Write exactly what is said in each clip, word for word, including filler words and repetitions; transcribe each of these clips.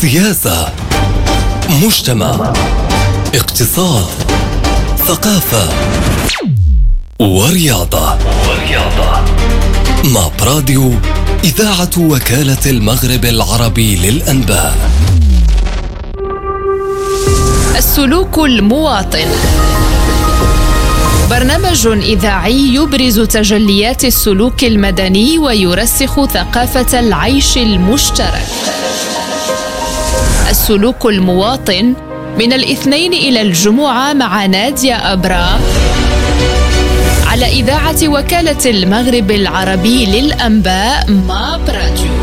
سياسة، مجتمع، اقتصاد، ثقافة ورياضة. مع براديو إذاعة وكالة المغرب العربي للأنباء. السلوك المواطن، برنامج إذاعي يبرز تجليات السلوك المدني ويرسخ ثقافة العيش المشترك. السلوك المواطن من الاثنين إلى الجمعة مع نادية أبرا على إذاعة وكالة المغرب العربي للأنباء مع براديو.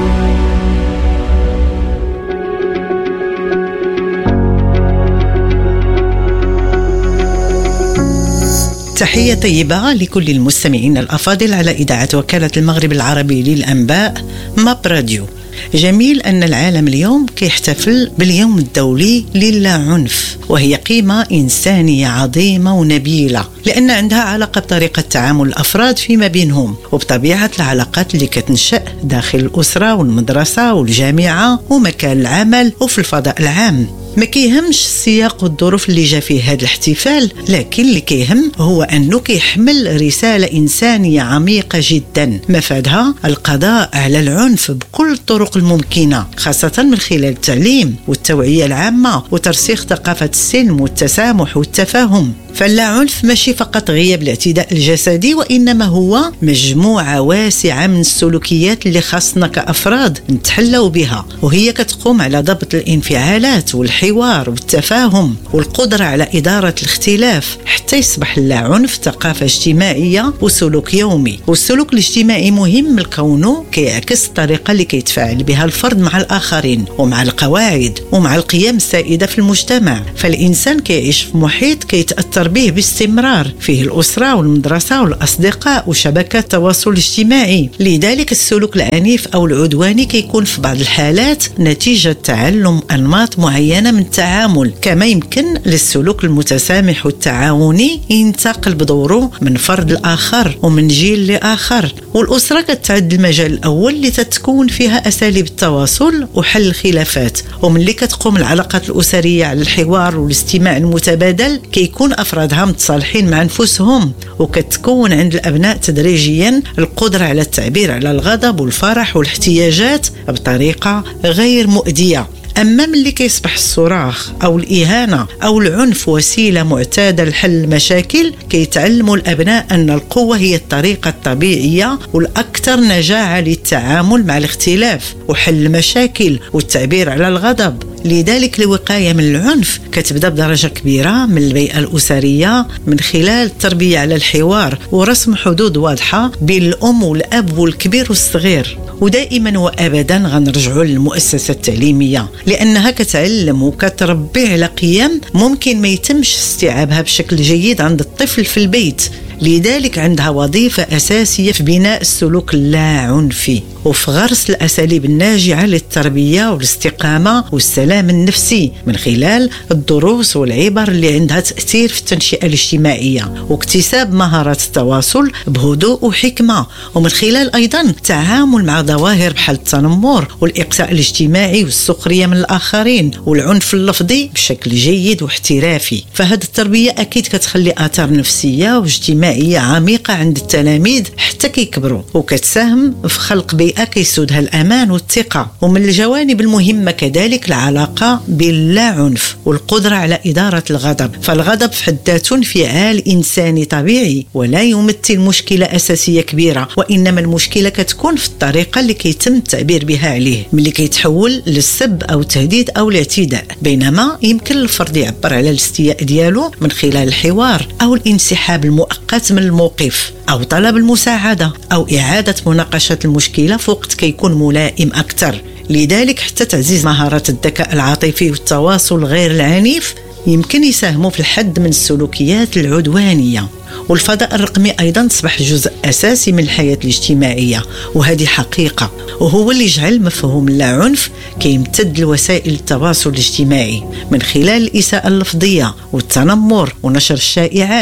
تحية طيبة لكل المستمعين الأفاضل على إذاعة وكالة المغرب العربي للأنباء ماب راديو. جميل أن العالم اليوم كيحتفل باليوم الدولي للا عنف، وهي قيمة إنسانية عظيمة ونبيلة، لأن عندها علاقة بطريقة تعامل الأفراد فيما بينهم وبطبيعة العلاقات اللي كتنشأ داخل الأسرة والمدرسة والجامعة ومكان العمل وفي الفضاء العام. ما كيهمش السياق والظروف اللي جا فيه هذا الاحتفال، لكن اللي كيهم هو أنه كيحمل رسالة إنسانية عميقة جدا مفادها القضاء على العنف بكل الطرق الممكنة، خاصة من خلال التعليم والتوعية العامة وترسيخ ثقافة السلم والتسامح والتفاهم. فلا عنف ماشي فقط غياب الاعتداء الجسدي، وإنما هو مجموعة واسعة من السلوكيات اللي خاصنا كأفراد نتحلوا بها، وهي كتقوم على ضبط الانفعالات والحوار والتفاهم والقدرة على إدارة الاختلاف حتى يصبح لا عنف ثقافة اجتماعية وسلوك يومي. والسلوك الاجتماعي مهم لكونه كيعكس الطريقة اللي كيتفاعل بها الفرد مع الآخرين ومع القواعد ومع القيم السائدة في المجتمع. فالإنسان كيعيش في محيط كيتأثر به باستمرار، فيه الأسرة والمدرسة والأصدقاء وشبكات التواصل الاجتماعي. لذلك السلوك العنيف أو العدواني كيكون في بعض الحالات نتيجة تعلم أنماط معينة من التعامل، كما يمكن للسلوك المتسامح والتعاوني ينتقل بدوره من فرد لآخر ومن جيل لآخر. والأسرة كتعد المجال الأول اللي تتكون فيها أساليب التواصل وحل الخلافات، ومن اللي كتقوم العلاقات الأسرية على الحوار والاستماع المتبادل كيكون أفرادها متصالحين مع أنفسهم، وكتكون عند الأبناء تدريجيا القدرة على التعبير على الغضب والفرح والاحتياجات بطريقة غير مؤذية. أما ملي كيصبح الصراخ أو الإهانة أو العنف وسيلة معتادة لحل المشاكل، كيتعلموا الأبناء أن القوة هي الطريقة الطبيعية والأكثر نجاعة للتعامل مع الاختلاف وحل المشاكل والتعبير على الغضب. لذلك الوقاية من العنف كتبدأ بدرجة كبيرة من البيئة الأسرية من خلال التربية على الحوار ورسم حدود واضحة بين الأم والأب والكبير والصغير. ودائما وأبدا غنرجعوا للمؤسسة التعليمية، لأنها كتعلم وكتربي على قيم ممكن ما يتمش استيعابها بشكل جيد عند الطفل في البيت. لذلك عندها وظيفة أساسية في بناء السلوك اللاعنفي وفي غرس الأساليب الناجعة للتربية والاستقامة والسلام النفسي من خلال الدروس والعبر اللي عندها تأثير في التنشئة الاجتماعية واكتساب مهارات التواصل بهدوء وحكمة، ومن خلال أيضا التعامل مع ظواهر بحال التنمر والإقصاء الاجتماعي والسخرية من الآخرين والعنف اللفظي بشكل جيد واحترافي. فهذه التربية أكيد كتخلي آثار نفسية واجتماعية عميقة عند التلاميذ حتى كيكبروا، وكتساهم في خلق بيئة كيسودها الأمان والثقة. ومن الجوانب المهمة كذلك العلاقة باللا عنف والقدرة على إدارة الغضب. فالغضب في حد ذاته انفعال إنساني طبيعي ولا يمثل مشكلة أساسية كبيرة، وإنما المشكلة كتكون في الطريقة اللي كيتم التعبير بها عليه، ملي كيتحول للسب أو التهديد أو الاعتداء. بينما يمكن الفرد يعبر على الاستياء ديالو من خلال الحوار أو الانسحاب المؤقت من الموقف أو طلب المساعدة أو إعادة مناقشة المشكلة في وقت كيكون ملائم أكثر. لذلك حتى تعزيز مهارات الذكاء العاطفي والتواصل غير العنيف يمكن يساهموا في الحد من السلوكيات العدوانية. والفضاء الرقمي أيضا أصبح جزء أساسي من الحياة الاجتماعية، وهذه حقيقة، وهو اللي يجعل مفهوم اللاعنف كيمتد لوسائل التواصل الاجتماعي من خلال الإساءة اللفظية والتنمر ونشر الشائعات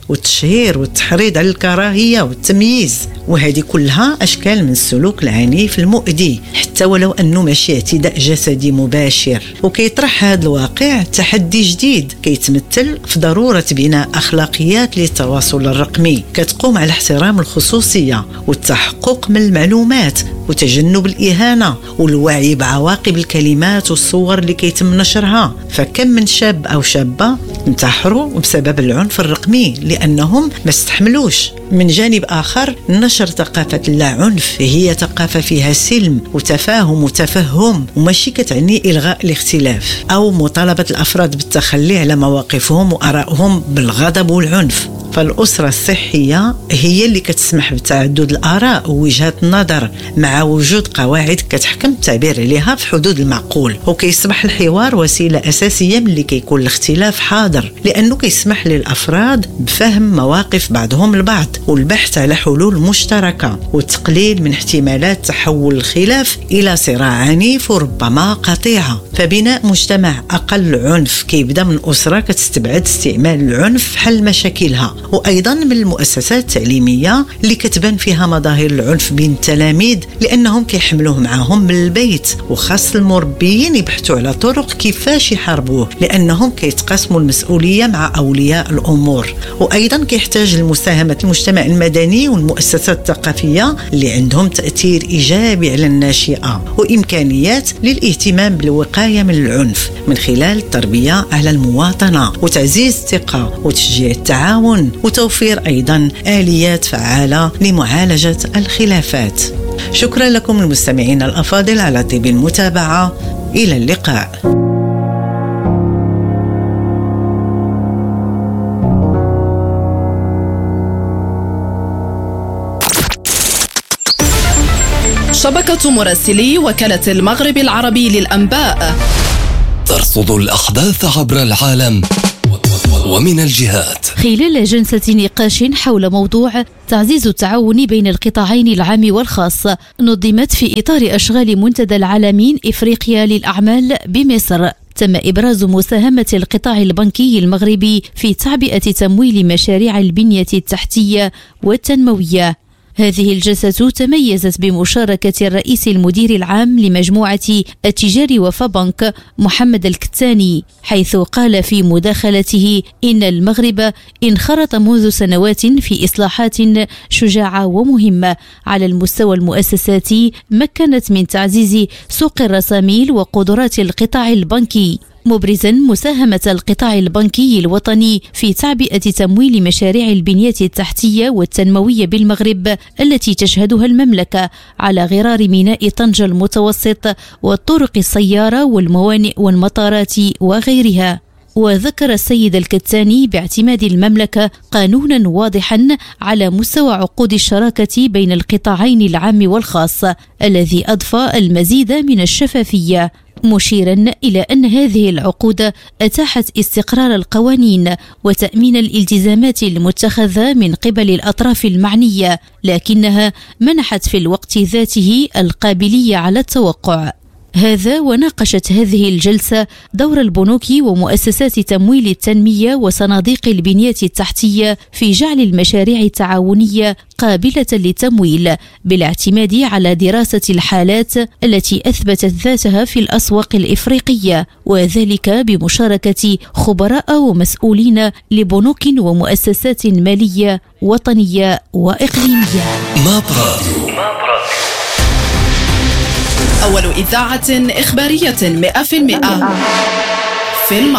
والتشهير والتحريض على الكراهية والتمييز، وهذه كلها أشكال من السلوك العنيف المؤذي حتى ولو أنه ماشي اعتداء جسدي مباشر. وكيطرح هذا الواقع تحدي جديد كيتمثل في ضرورة بناء أخلاقيات للتواصل الرقمي كتقوم على احترام الخصوصية والتحقق من المعلومات وتجنب الإهانة والوعي بعواقب الكلمات والصور اللي كيتم نشرها. فكم من شاب أو شابة انتحروا بسبب العنف الرقمي لأنهم ما استحملوش. من جانب آخر نشر ثقافة اللا عنف هي ثقافة فيها سلم وتفاهم وتفهم، وماشي كتعني إلغاء الاختلاف أو مطالبة الأفراد بالتخلي على مواقفهم وآرائهم بالغضب والعنف. فالأسرة الصحية هي اللي كتسمح بتعدد الآراء ووجهات النظر مع وجود قواعد كتحكم التعبير عليها في حدود المعقول، وكيصبح الحوار وسيلة أساسية ملي كيكون الاختلاف حاضر، لأنه كيسمح للأفراد بفهم مواقف بعضهم البعض والبحث على حلول مشتركة والتقليل من احتمالات تحول الخلاف إلى صراع عنيف وربما قطيعة. فبناء مجتمع أقل عنف كيبدأ من أسرة كتستبعد استعمال العنف حل مشاكلها، وأيضا من المؤسسات التعليمية اللي كتبان فيها مظاهر العنف بين التلاميذ لأنهم كيحملوه معهم من البيت. وخاص المربيين يبحثوا على طرق كيفاش يحاربوه لأنهم كيتقاسموا المسؤولية مع أولياء الأمور. وأيضا كيحتاج المساهمة المجتمع المدني والمؤسسات الثقافية اللي عندهم تأثير إيجابي على الناشئة وإمكانيات للاهتمام بالوقاية من العنف من خلال التربية على المواطنة وتعزيز الثقة وتشجيع التعاون وتوفير أيضا آليات فعالة لمعالجة الخلافات. شكرا لكم المستمعين الأفاضل على طيب المتابعة. إلى اللقاء. شبكة مراسلي وكالة المغرب العربي للأنباء ترصد الأحداث عبر العالم ومن الجهات خلال جلسة نقاش حول موضوع تعزيز التعاون بين القطاعين العام والخاص نظمت في إطار أشغال منتدى العالمين إفريقيا للأعمال بمصر. تم إبراز مساهمة القطاع البنكي المغربي في تعبئة تمويل مشاريع البنية التحتية والتنموية. هذه الجلسة تميزت بمشاركة الرئيس المدير العام لمجموعة التجار وفابنك محمد الكتاني، حيث قال في مداخلته إن المغرب انخرط منذ سنوات في إصلاحات شجاعة ومهمة على المستوى المؤسساتي مكنت من تعزيز سوق الرساميل وقدرات القطاع البنكي، مبرزا مساهمة القطاع البنكي الوطني في تعبئة تمويل مشاريع البنية التحتية والتنموية بالمغرب التي تشهدها المملكة على غرار ميناء طنجة المتوسط والطرق السيارة والموانئ والمطارات وغيرها. وذكر السيد الكتاني باعتماد المملكة قانونا واضحا على مستوى عقود الشراكة بين القطاعين العام والخاص الذي أضفى المزيد من الشفافية، مشيرا إلى أن هذه العقود أتاحت استقرار القوانين وتأمين الالتزامات المتخذة من قبل الأطراف المعنية، لكنها منحت في الوقت ذاته القابلية على التوقع. هذا وناقشت هذه الجلسة دور البنوك ومؤسسات تمويل التنمية وصناديق البنية التحتية في جعل المشاريع التعاونية قابلة للتمويل بالاعتماد على دراسة الحالات التي أثبتت ذاتها في الأسواق الإفريقية، وذلك بمشاركة خبراء ومسؤولين لبنوك ومؤسسات مالية وطنية وإقليمية. أول إذاعة إخبارية مئة في المئة في المغرب.